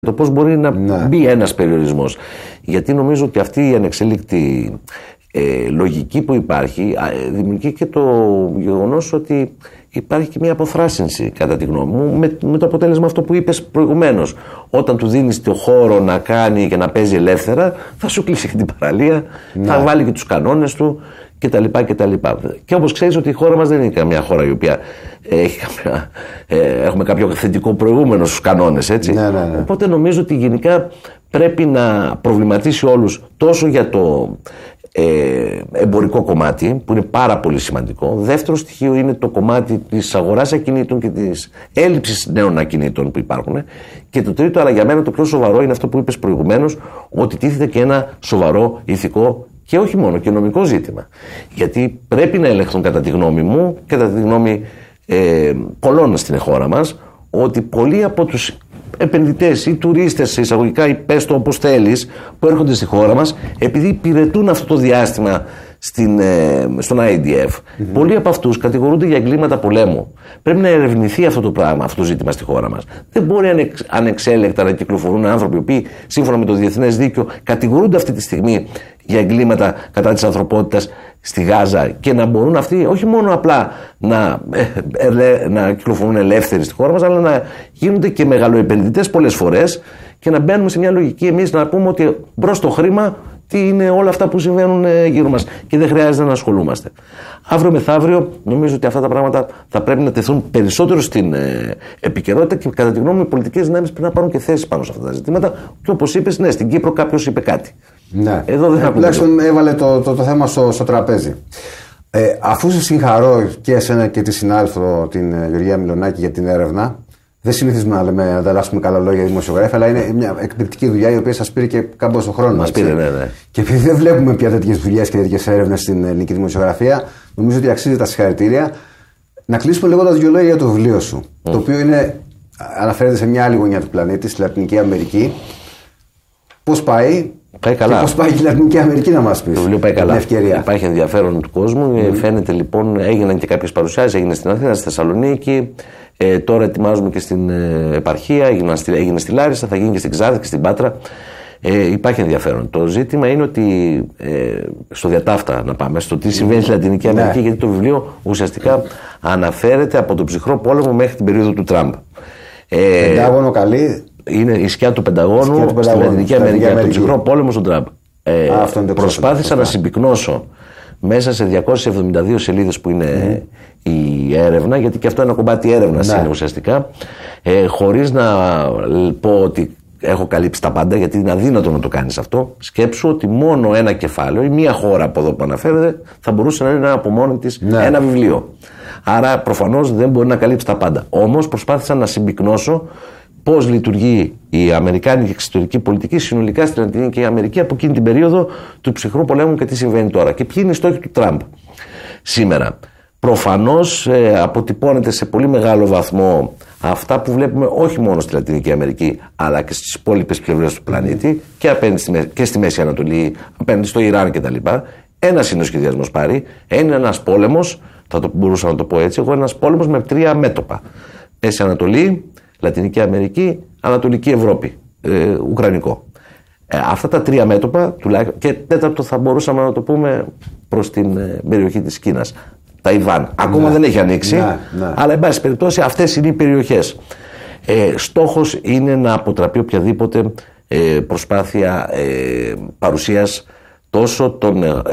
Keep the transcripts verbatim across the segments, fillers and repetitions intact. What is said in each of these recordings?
Το πώς μπορεί να ναι. μπει ένας περιορισμός. Γιατί νομίζω ότι αυτή η ανεξέλεγκτη ε, λογική που υπάρχει ε, δημιουργεί και το γεγονός ότι υπάρχει και μια αποθράσινση, κατά τη γνώμη μου, με, με το αποτέλεσμα αυτό που είπες προηγουμένως. Όταν του δίνεις το χώρο να κάνει και να παίζει ελεύθερα, θα σου κλείσει και την παραλία, ναι. θα βάλει και τους κανόνες του κτλ. κτλ. Και όπως ξέρεις ότι η χώρα μας δεν είναι καμιά χώρα η οποία έχει καμιά, ε, έχουμε κάποιο θετικό προηγούμενο στους κανόνες, έτσι. Ναι, ναι, ναι. Οπότε νομίζω ότι γενικά πρέπει να προβληματίσει όλους τόσο για το ε, εμπορικό κομμάτι, που είναι πάρα πολύ σημαντικό. Δεύτερο στοιχείο είναι το κομμάτι της αγοράς ακινήτων και της έλλειψης νέων ακινήτων που υπάρχουν. Και το τρίτο, αλλά για μένα το πιο σοβαρό, είναι αυτό που είπες προηγουμένως, ότι τίθεται και ένα σοβαρό ηθικό και όχι μόνο και νομικό ζήτημα. Γιατί πρέπει να ελεγχθούν, κατά τη γνώμη μου και κατά τη γνώμη ε, πολλών στην χώρα μας, ότι πολλοί από τους επενδυτές ή τουρίστες, εισαγωγικά ή πες το όπως θέλεις, που έρχονται στη χώρα μας, επειδή υπηρετούν αυτό το διάστημα στην, ε, στον άι ντι εφ, mm-hmm. πολλοί από αυτούς κατηγορούνται για εγκλήματα πολέμου. Πρέπει να ερευνηθεί αυτό το πράγμα, αυτό το ζήτημα στη χώρα μας. Δεν μπορεί ανεξ, ανεξέλεκτα να κυκλοφορούν άνθρωποι οι οποίοι, σύμφωνα με το διεθνές δίκαιο, κατηγορούνται αυτή τη στιγμή για εγκλήματα κατά της ανθρωπότητας στη Γάζα και να μπορούν αυτοί όχι μόνο απλά να, ε, ε, να κυκλοφορούν ελεύθεροι στη χώρα μας, αλλά να γίνονται και μεγαλοεπενδυτές πολλές φορές και να μπαίνουμε σε μια λογική εμείς να πούμε ότι μπρος το χρήμα, τι είναι όλα αυτά που συμβαίνουν γύρω μας και δεν χρειάζεται να ασχολούμαστε. Αύριο μεθαύριο νομίζω ότι αυτά τα πράγματα θα πρέπει να τεθούν περισσότερο στην ε, επικαιρότητα και κατά τη γνώμη μου οι πολιτικές δυνάμεις πρέπει να πάρουν και θέσεις πάνω σε αυτά τα ζητήματα. Και όπως είπες, ναι, στην Κύπρο κάποιος είπε κάτι. Ναι. Εδώ δεν ε, τουλάχιστον έβαλε το, το, το θέμα στο, στο τραπέζι. Ε, αφού σε συγχαρώ και εσένα και τη συνάδελφο την ε, Γεωργία Μιλονάκη για την έρευνα, δεν συνηθίζουμε να λέμε, να ανταλλάσσουμε καλά λόγια για δημοσιογράφοι, αλλά είναι μια εκπληκτική δουλειά η οποία σας πήρε και κάμποσο χρόνο. Μας πήρε, ναι, ναι. Και επειδή δεν βλέπουμε πια τέτοιες δουλειές και τέτοιες έρευνες στην ελληνική δημοσιογραφία, νομίζω ότι αξίζει τα συγχαρητήρια. Να κλείσουμε λέγοντας δύο λόγια για το βιβλίο σου. Mm. Το οποίο είναι, αναφέρεται σε μια άλλη γωνιά του πλανήτη, στη Λατινική Αμερική. Πώς πάει. Πάει καλά. Και πώς πάει η Λατινική Αμερική, να μας πεις. Το βιβλίο πάει καλά. Ευκαιρία. Υπάρχει ενδιαφέρον του κόσμου. Mm. Φαίνεται λοιπόν, έγιναν και κάποιες παρουσιάσεις. Έγινε στην Αθήνα, στη Θεσσαλονίκη. Ε, τώρα ετοιμάζουμε και στην ε, επαρχία. Έγινε στη, έγινε στη Λάρισα, θα γίνει και στην Ξάδη και στην Πάτρα. Ε, υπάρχει ενδιαφέρον. Το ζήτημα είναι ότι ε, στο διατάφτα να πάμε, στο τι συμβαίνει στη Λατινική Αμερική, ναι. γιατί το βιβλίο ουσιαστικά αναφέρεται από τον ψυχρό πόλεμο μέχρι την περίοδο του Τραμπ. Ε, Πεντάγωνο καλή. Είναι η σκιά του Πενταγώνου στη Λατινική Αμερική, από τον ψυχρό πόλεμο στον Τραμπ. Ε, Α, προσπάθησα να συμπυκνώσω μέσα σε διακόσιες εβδομήντα δύο σελίδες που είναι mm. η έρευνα, γιατί και αυτό είναι ένα κομμάτι έρευνας ναι. είναι ουσιαστικά, ε, χωρίς να πω ότι έχω καλύψει τα πάντα, γιατί είναι αδύνατο να το κάνεις αυτό. Σκέψου ότι μόνο ένα κεφάλαιο ή μία χώρα από εδώ που αναφέρεται θα μπορούσε να είναι από μόνη της ναι. ένα βιβλίο. Άρα προφανώς δεν μπορεί να καλύψει τα πάντα. Όμως προσπάθησα να συμπυκνώσω πώς λειτουργεί η αμερικάνικη εξωτερική πολιτική συνολικά στην Λατινική Αμερική από εκείνη την περίοδο του ψυχρού πολέμου και τι συμβαίνει τώρα. Και ποιοι είναι οι στόχοι του Τραμπ σήμερα. Προφανώς ε, αποτυπώνεται σε πολύ μεγάλο βαθμό αυτά που βλέπουμε όχι μόνο στη Λατινική Αμερική, αλλά και στις υπόλοιπες πλευρές του πλανήτη και, απέναντι στη, και στη Μέση Ανατολή, απέναντι στο Ιράν κτλ. Ένας είναι ο σχεδιασμός πάρει, είναι ένας πόλεμος, θα το μπορούσα να το πω έτσι, εγώ ένας πόλεμος με τρία μέτωπα. Μέση Ανατολή, Λατινική Αμερική, Ανατολική Ευρώπη, ε, Ουκρανικό. Ε, αυτά τα τρία μέτωπα, τουλάχιστον, και τέταρτο θα μπορούσαμε να το πούμε προς την ε, περιοχή της Κίνας. Ταϊβάν. Ακόμα ναι. δεν έχει ανοίξει, ναι, ναι. αλλά εν πάση περιπτώσει αυτές είναι οι περιοχές. Ε, στόχος είναι να αποτραπεί οποιαδήποτε ε, προσπάθεια ε, παρουσίας τόσο των ε,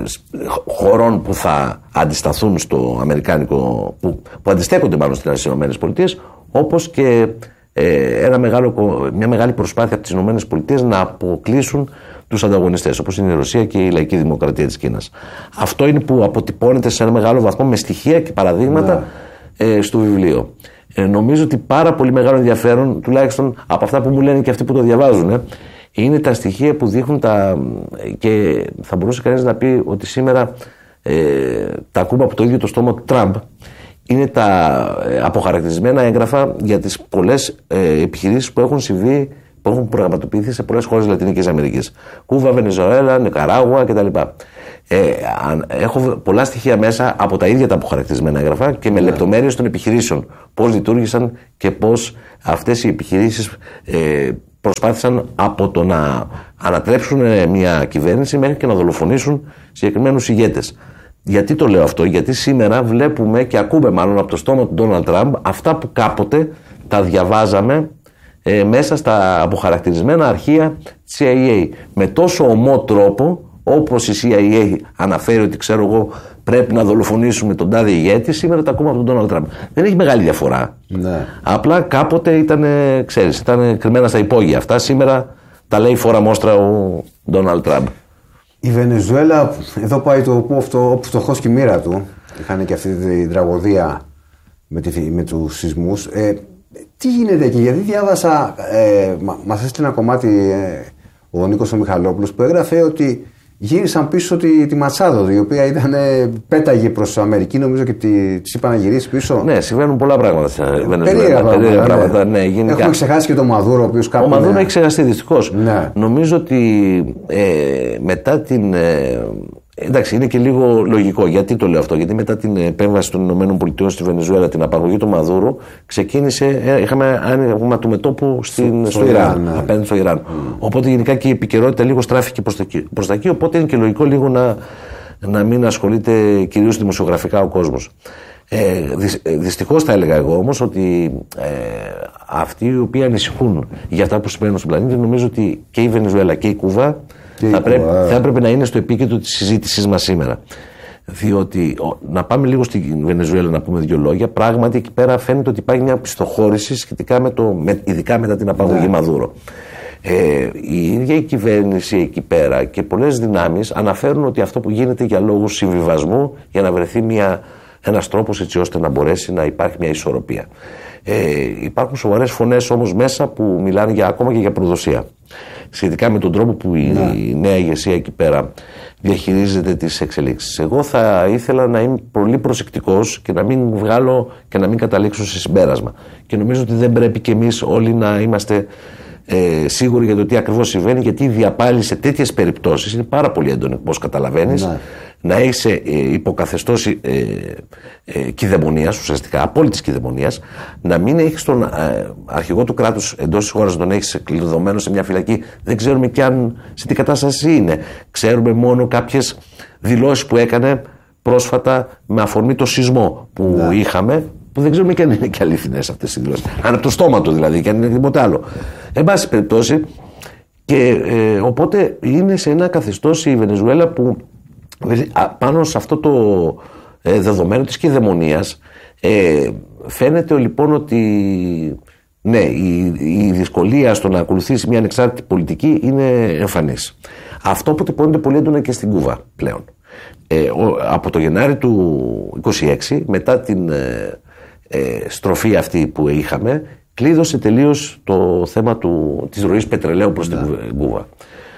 χωρών που θα αντισταθούν στο αμερικάνικο, που, που αντιστέκονται μάλλον στις ΗΠΑ, όπως και ε, ένα μεγάλο, μια μεγάλη προσπάθεια από τις ΗΠΑ να αποκλείσουν τους ανταγωνιστές, όπως είναι η Ρωσία και η Λαϊκή Δημοκρατία της Κίνας. Αυτό είναι που αποτυπώνεται σε ένα μεγάλο βαθμό με στοιχεία και παραδείγματα ναι. ε, στο βιβλίο. Ε, νομίζω ότι πάρα πολύ μεγάλο ενδιαφέρον, τουλάχιστον από αυτά που μου λένε και αυτοί που το διαβάζουν, ε, είναι τα στοιχεία που δείχνουν τα, και θα μπορούσε κανείς να πει ότι σήμερα ε, τα ακούμε από το ίδιο το στόμα του Τραμπ. Είναι τα ε, αποχαρακτηρισμένα έγγραφα για τις πολλές ε, επιχειρήσεις που έχουν συμβεί, που έχουν πραγματοποιηθεί σε πολλές χώρες της Λατινικής Αμερικής. Κούβα, Βενεζουέλα, Νικαράγουα κτλ. Ε, έχω πολλά στοιχεία μέσα από τα ίδια τα αποχαρακτηρισμένα έγγραφα και με yeah. λεπτομέρειες των επιχειρήσεων. Πώς λειτουργήσαν και πώς αυτές οι επιχειρήσεις ε, προσπάθησαν από το να ανατρέψουν μια κυβέρνηση μέχρι και να δολοφονήσουν συγκεκριμένους ηγέτες. Γιατί το λέω αυτό? Γιατί σήμερα βλέπουμε και ακούμε μάλλον από το στόμα του Ντόναλντ Τραμπ αυτά που κάποτε τα διαβάζαμε ε, μέσα στα αποχαρακτηρισμένα αρχεία της σι άι έι. Με τόσο ομό τρόπο, όπως η σι άι έι αναφέρει ότι ξέρω εγώ πρέπει να δολοφονήσουμε τον τάδε ηγέτη, σήμερα τα ακούμε από τον Ντόναλντ Τραμπ. Δεν έχει μεγάλη διαφορά. Ναι. Απλά κάποτε ήταν, ξέρεις, ήταν κρυμμένα στα υπόγεια αυτά. Σήμερα τα λέει φόρα μόστρα ο Ντόναλντ Τραμπ. Η Βενεζουέλα, εδώ πάει το όπου φτωχός και η μοίρα του. Είχαν και αυτή την τραγωδία με, τη, με τους σεισμούς. Ε, τι γίνεται εκεί? Γιατί διάβασα, ε, μα, μας έστειλε ένα κομμάτι ε, ο Νίκος ο Μιχαλόπουλος που έγραφε ότι γύρισαν πίσω τη, τη Ματσάδο, η οποία ήταν, ε, πέταγε προς Αμερική, νομίζω, και τη, της είπαν να γυρίσει πίσω. Ναι, συμβαίνουν πολλά πράγματα στην Βενεζουέλα. Περίεργα πράγματα. πράγματα ναι. Ναι, έχουμε ξεχάσει και τον Μαδούρο, ο οποίος κάπου. Ο Μαδούρο είναι... έχει ξεχαστεί δυστυχώς. Ναι. Νομίζω ότι ε, μετά την. Ε, εντάξει, είναι και λίγο λογικό. Γιατί το λέω αυτό? Γιατί μετά την επέμβαση των ΗΠΑ στη Βενεζουέλα, την απαγωγή του Μαδούρου, ξεκίνησε. Ε, είχαμε άνοιγμα του μετώπου στην, στο, στο, στο Ιράν. Ναι. Απέναντι στο Ιράν. Mm. Οπότε γενικά και η επικαιρότητα λίγο στράφηκε προς τα εκεί. Προς τα εκεί, οπότε είναι και λογικό λίγο να, να μην ασχολείται κυρίως δημοσιογραφικά ο κόσμος. Ε, Δυστυχώς θα έλεγα εγώ όμως ότι ε, αυτοί οι οποίοι ανησυχούν για αυτά που συμβαίνουν στον πλανήτη, νομίζω ότι και η Βενεζουέλα και η Κούβα και θα, πρέπει, θα έπρεπε να είναι στο επίκεντρο της συζήτησής μας σήμερα. Διότι, να πάμε λίγο στη Βενεζουέλα να πούμε δύο λόγια. Πράγματι εκεί πέρα φαίνεται ότι υπάρχει μια πιστοχώρηση σχετικά με το, με, ειδικά μετά την απαγωγή ναι. Μαδούρο. Ε, η ίδια η κυβέρνηση εκεί πέρα και πολλές δυνάμεις αναφέρουν ότι αυτό που γίνεται για λόγους συμβιβασμού, για να βρεθεί μια, ένας τρόπος έτσι ώστε να μπορέσει να υπάρχει μια ισορροπία. Ε, υπάρχουν σοβαρές φωνές όμως μέσα που μιλάνε για, ακόμα και για προδοσία. Σχετικά με τον τρόπο που η ναι. νέα ηγεσία εκεί πέρα διαχειρίζεται τις εξελίξεις. Εγώ θα ήθελα να είμαι πολύ προσεκτικός και να μην βγάλω και να μην καταλήξω σε συμπέρασμα. Και νομίζω ότι δεν πρέπει και εμείς όλοι να είμαστε ε, σίγουροι για το τι ακριβώς συμβαίνει, γιατί η διαπάλη σε τέτοιες περιπτώσεις είναι πάρα πολύ έντονη, όπως καταλαβαίνεις. Ναι. Να έχεις ε, υποκαθεστώς ε, ε, κυδαιμονίας, ουσιαστικά απόλυτης κυδαιμονίας, να μην έχεις τον ε, αρχηγό του κράτους εντός της χώρας, τον έχεις κλειδωμένο σε μια φυλακή. Δεν ξέρουμε κι αν σε τι κατάσταση είναι. Ξέρουμε μόνο κάποιες δηλώσεις που έκανε πρόσφατα με αφορμή το σεισμό που ναι. είχαμε, που δεν ξέρουμε κι αν είναι και αλήθινες αυτές οι δηλώσεις. Αν από το στόμα του δηλαδή, και αν είναι τίποτα άλλο. Εν πάση περιπτώσει, και ε, οπότε είναι σε ένα καθεστώς η Βενεζουέλα που πάνω σε αυτό το ε, δεδομένο της κυδαιμονίας ε, φαίνεται λοιπόν ότι ναι, η, η δυσκολία στο να ακολουθήσει μια ανεξάρτητη πολιτική είναι εμφανής. Αυτό αποτυπώνεται πολύ έντονα και στην Κούβα πλέον. Ε, ο, από το Γενάρη του είκοσι έξι, μετά την ε, ε, στροφή αυτή που είχαμε, κλείδωσε τελείως το θέμα του, της ροής πετρελαίου προς την Κούβα.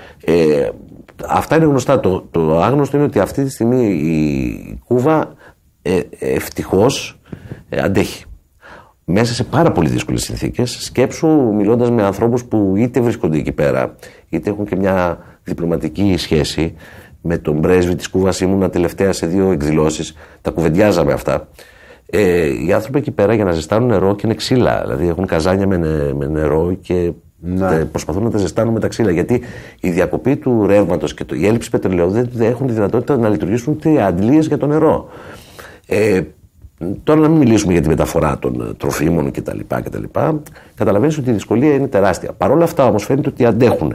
Ε, Αυτά είναι γνωστά. Το, το άγνωστο είναι ότι αυτή τη στιγμή η Κούβα ε, ευτυχώς ε, αντέχει. Μέσα σε πάρα πολύ δύσκολες συνθήκες. Σκέψου μιλώντας με ανθρώπους που είτε βρίσκονται εκεί πέρα, είτε έχουν και μια διπλωματική σχέση με τον πρέσβη της Κούβας. Ήμουνα τελευταία σε δύο εκδηλώσεις, τα κουβεντιάζαμε αυτά. Ε, οι άνθρωποι εκεί πέρα για να ζεστάνουν νερό και είναι ξύλα. Δηλαδή έχουν καζάνια με, νε, με νερό και ναι. προσπαθούν να τα ζεστάνουν με τα ξύλα. Γιατί η διακοπή του ρεύματος και το, η έλλειψη πετρελαίου δεν έχουν τη δυνατότητα να λειτουργήσουν ούτε αντλίες για το νερό. Ε, τώρα να μην μιλήσουμε για τη μεταφορά των τροφίμων κτλ. κτλ. Καταλαβαίνεις ότι η δυσκολία είναι τεράστια. Παρ' όλα αυτά όμως φαίνεται ότι αντέχουν.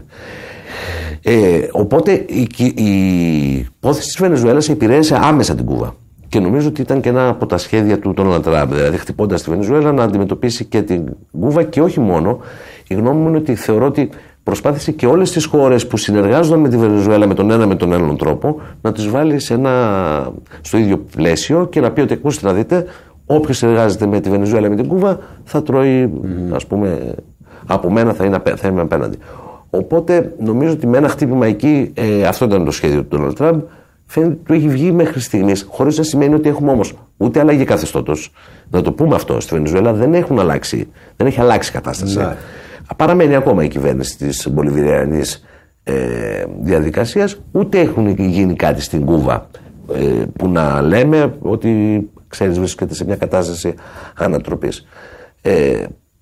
Ε, οπότε η, η υπόθεση της Βενεζουέλας επηρέασε άμεσα την Κούβα. Και νομίζω ότι ήταν και ένα από τα σχέδια του Ντόναλντ Τραμπ, δηλαδή χτυπώντας τη Βενεζουέλα να αντιμετωπίσει και την Κούβα και όχι μόνο. Η γνώμη μου είναι ότι θεωρώ ότι προσπάθησε και όλες τις χώρες που συνεργάζονταν με τη Βενεζουέλα με τον ένα με τον άλλον τρόπο να τις βάλει σε ένα, στο ίδιο πλαίσιο και να πει ότι ακούστε να δείτε, όποιος συνεργάζεται με τη Βενεζουέλα με την Κούβα θα τρώει, mm-hmm. ας πούμε, από μένα θα, είναι, θα είμαι απέναντι. Οπότε νομίζω ότι με ένα χτύπημα εκεί, ε, αυτό ήταν το σχέδιο του Ντόναλντ Τραμπ. Φαίνεται ότι του έχει βγει μέχρι στιγμής, χωρίς να σημαίνει ότι έχουμε όμως ούτε αλλαγή καθεστώτος. Να το πούμε αυτό, στη Βενεζουέλα δεν έχουν αλλάξει, δεν έχει αλλάξει η κατάσταση. Ναι. Παραμένει ακόμα η κυβέρνηση της μπολιβιριανής ε, διαδικασίας, ούτε έχουν γίνει κάτι στην Κούβα ε, που να λέμε ότι ξέρεις βρίσκεται σε μια κατάσταση ανατροπής. Ε,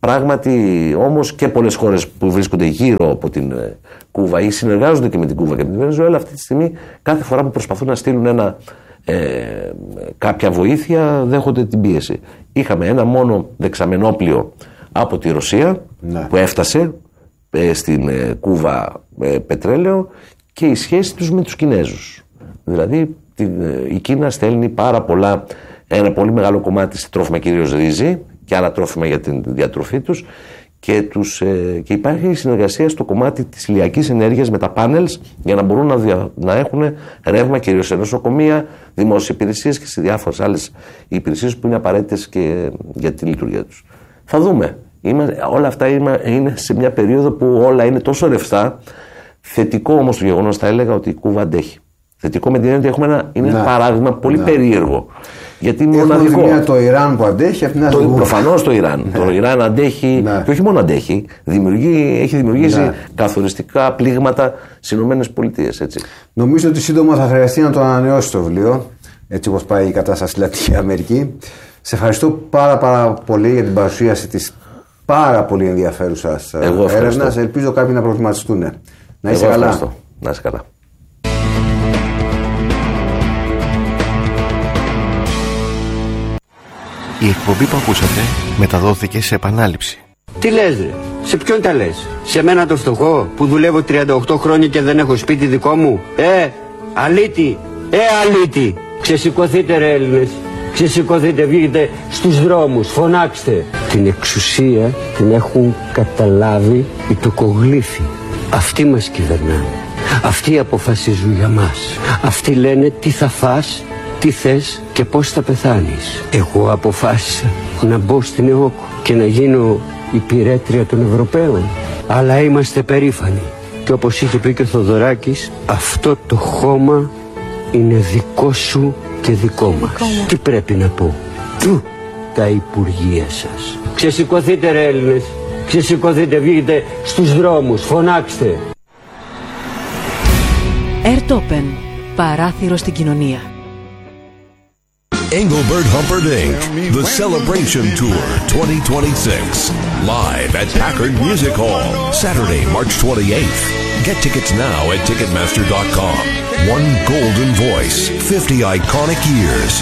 Πράγματι όμως και πολλές χώρες που βρίσκονται γύρω από την Κούβα ή συνεργάζονται και με την Κούβα και με την Βενεζουέλα αυτή τη στιγμή, κάθε φορά που προσπαθούν να στείλουν ένα, ε, κάποια βοήθεια, δέχονται την πίεση. Είχαμε ένα μόνο δεξαμενόπλιο από τη Ρωσία, ναι, που έφτασε ε, στην ε, Κούβα ε, πετρέλαιο, και η σχέση τους με τους Κινέζους. Δηλαδή την, ε, η Κίνα στέλνει πάρα πολλά, ένα πολύ μεγάλο κομμάτι σε τρόφιμα, κυρίως ρύζι και άλλα τρόφιμα για την διατροφή τους, και, τους, ε, και υπάρχει συνεργασία στο κομμάτι της ηλιακής ενέργειας με τα πάνελς για να μπορούν να, δια, να έχουν ρεύμα, κυρίως σε νοσοκομεία, δημόσιες υπηρεσίες και σε διάφορες άλλες υπηρεσίες που είναι απαραίτητες και για τη λειτουργία τους. Θα δούμε. Είμα, όλα αυτά είναι, είναι σε μια περίοδο που όλα είναι τόσο ρευστά. Θετικό όμως το γεγονός, θα έλεγα, ότι η Κούβα αντέχει. Θετικό με την έννοια ότι έχουμε ένα, είναι ένα παράδειγμα πολύ να. περίεργο. Γιατί είναι μοναδικό. Έχουμε το Ιράν που αντέχει, από την άλλη. Προφανώς το Ιράν. Το Ιράν αντέχει, ναι, και όχι μόνο αντέχει, δημιουργεί, έχει δημιουργήσει, ναι, καθοριστικά πλήγματα στις ΗΠΑ. Νομίζω ότι σύντομα θα χρειαστεί να το ανανεώσει το βιβλίο, έτσι όπως πάει η κατάσταση στη Λατινική Αμερική. Σε ευχαριστώ πάρα, πάρα πολύ για την παρουσίαση της πάρα πολύ ενδιαφέρουσας έρευνας. Ελπίζω κάποιοι να προβληματιστούν. Να είσαι καλά. Να είσαι καλά. Η εκπομπή που ακούσατε μεταδόθηκε σε επανάληψη. Τι λες ρε, σε ποιον τα λες? Σε μένα το φτωχό που δουλεύω τριάντα οκτώ χρόνια και δεν έχω σπίτι δικό μου? Ε, αλήτη, ε αλήτη. Ξεσηκωθείτε ρε Έλληνες, ξεσηκωθείτε, βγείτε στους δρόμους, φωνάξτε. Την εξουσία την έχουν καταλάβει οι τοκογλύφοι. Αυτοί μας κυβερνάνε, αυτοί αποφασίζουν για μας. Αυτοί λένε τι θα φας, τι θες και πώς θα πεθάνεις. Εγώ αποφάσισα να μπω στην ΕΟΚ και να γίνω υπηρέτρια των Ευρωπαίων. Αλλά είμαστε περήφανοι. Και όπως είχε πει και ο Θοδωράκης, αυτό το χώμα είναι δικό σου και δικό μας. Δικό. Τι πρέπει να πω? Του, τα υπουργεία σας. Ξεσηκωθείτε ρε Έλληνες, ξεσηκωθείτε, βγείτε στους δρόμους, φωνάξτε. Airtopen, παράθυρο στην κοινωνία. Engelbert Humperdinck, The Celebration Tour twenty twenty-six, live at Packard Music Hall, Saturday, March twenty-eighth. Get tickets now at ticketmaster dot com. One golden voice, fifty iconic years.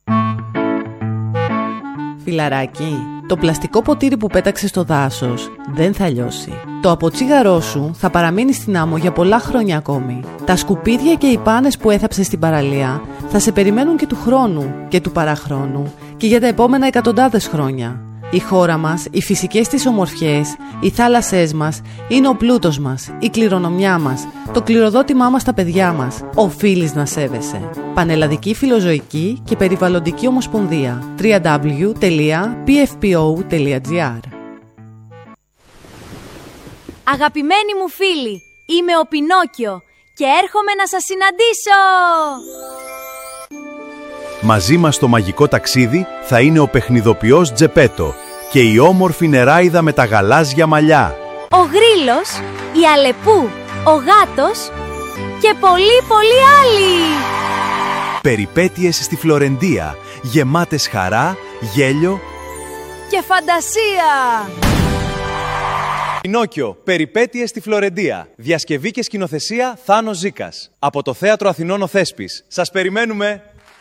Φιλαράκι, το πλαστικό ποτήρι που πέταξες στο δάσος δεν θα λιώσει. Το αποτσίγαρό σου θα παραμείνει στην άμμο για πολλά χρόνια ακόμη. Τα σκουπίδια και οι πάνες που έθαψες στην παραλία θα σε περιμένουν και του χρόνου και του παραχρόνου και για τα επόμενα εκατοντάδες χρόνια. Η χώρα μας, οι φυσικές της ομορφιές, οι θάλασσές μας είναι ο πλούτος μας, η κληρονομιά μας, το κληροδότημά μας στα παιδιά μας. Οφείλεις να σέβεσαι. Πανελλαδική Φιλοζωική και Περιβαλλοντική Ομοσπονδία. double-u double-u double-u τελεία πι εφ πι ο τελεία τζι άρ. Αγαπημένοι μου φίλοι, είμαι ο Πινόκιο και έρχομαι να σας συναντήσω! Μαζί μας στο μαγικό ταξίδι θα είναι ο παιχνιδοποιός Τζεπέτο και η όμορφη νεράιδα με τα γαλάζια μαλλιά. Ο Γρίλος, η Αλεπού, ο Γάτος και πολλοί πολλοί άλλοι. Περιπέτειες στη Φλωρεντία, γεμάτες χαρά, γέλιο και φαντασία. Πινόκιο, περιπέτειες στη Φλωρεντία. Διασκευή και σκηνοθεσία Θάνος Ζήκας. Από το Θέατρο Αθηνών ο Θέσπης. Σας περιμένουμε!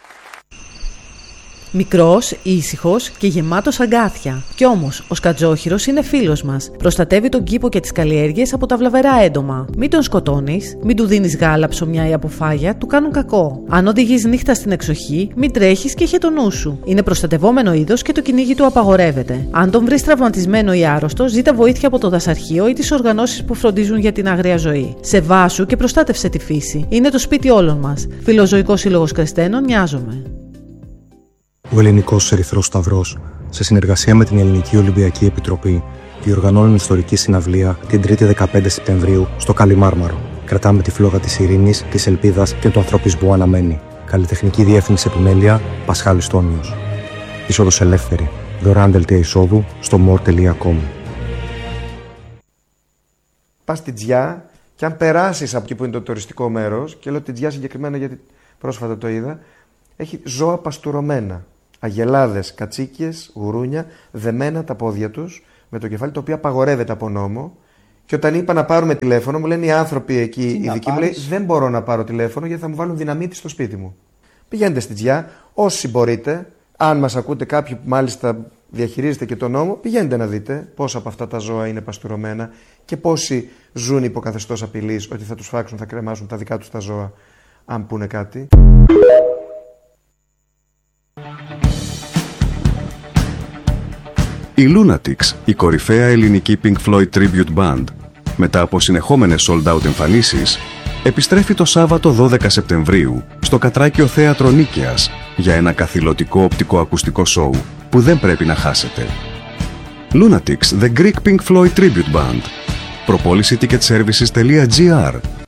Μικρός, ήσυχος και γεμάτος αγκάθια. Κι όμως, ο Σκατζόχυρος είναι φίλος μας. Προστατεύει τον κήπο και τις καλλιέργειες από τα βλαβερά έντομα. Μην τον σκοτώνεις, μην του δίνεις γάλα, ψωμιά ή αποφάγια, του κάνουν κακό. Αν οδηγείς νύχτα στην εξοχή, μην τρέχεις και είχε το νου σου. Είναι προστατευόμενο είδος και το κυνήγι του απαγορεύεται. Αν τον βρεις τραυματισμένο ή άρρωστο, ζήτα βοήθεια από το δασαρχείο ή τις οργανώσεις που φροντίζουν για την άγρια ζωή. Σεβάσου και προστάτευσε τη φύση. Είναι το σπίτι όλων μας. Φιλοζωικός Σύλλογος Κρεστένων, νοιάζομαι. Ο Ελληνικός Ερυθρός Σταυρός, σε συνεργασία με την Ελληνική Ολυμπιακή Επιτροπή, διοργανώνουν ιστορική συναυλία την τρίτη δεκαπέντε Σεπτεμβρίου στο Καλιμάρμαρο. Κρατάμε τη φλόγα της ειρήνης, της ελπίδας και του ανθρωπισμού αναμένη. Καλλιτεχνική διεύθυνση επιμέλεια Πασχάλης Τόνιος. Είσοδος ελεύθερη. Δωρεάν δελτία εισόδου στο more τελεία com. Πας στην Τζιά και αν περάσεις από εκεί που είναι το τουριστικό μέρος, και λέω την Τζιά συγκεκριμένα γιατί πρόσφατα το είδα, έχει ζώα παστουρωμένα. Αγελάδες, κατσίκιες, γουρούνια, δεμένα τα πόδια τους, με το κεφάλι, το οποίο απαγορεύεται από νόμο. Και όταν είπα να πάρουμε τηλέφωνο, μου λένε οι άνθρωποι εκεί, οι δικοί μου, λέει, δεν μπορώ να πάρω τηλέφωνο γιατί θα μου βάλουν δυναμίτη στο σπίτι μου. Πηγαίνετε στη Τζιά, όσοι μπορείτε. Αν μας ακούτε κάποιοι που μάλιστα διαχειρίζετε και τον νόμο, πηγαίνετε να δείτε πόσα από αυτά τα ζώα είναι παστουρωμένα και πόσοι ζουν υπό καθεστώς απειλής ότι θα τους φάξουν, θα κρεμάσουν τα δικά τους τα ζώα, αν πούνε κάτι. Η Lunatics, η κορυφαία ελληνική Pink Floyd Tribute Band, μετά από συνεχόμενες sold-out εμφανίσεις, επιστρέφει το Σάββατο δώδεκα Σεπτεμβρίου στο Κατράκιο Θέατρο Νίκαιας για ένα καθηλωτικό οπτικοακουστικό σοου που δεν πρέπει να χάσετε. Lunatics, The Greek Pink Floyd Tribute Band. προπόληση ticket services τελεία τζι άρ